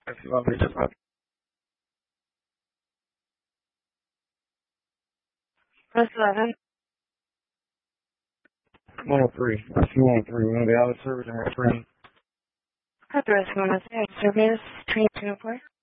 That's lovely. Just about Press 11. 103. That's 103. We're going to be out of service and we're free. Address 106. Service 324.